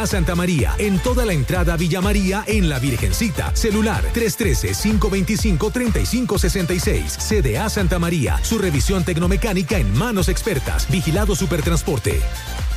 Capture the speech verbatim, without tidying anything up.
A Santa María, en toda la entrada a Villa María, en La Virgencita. Celular tres uno tres, cinco dos cinco, tres cinco seis seis. C D A Santa María, su revisión tecnomecánica en manos expertas. Vigilado Supertransporte.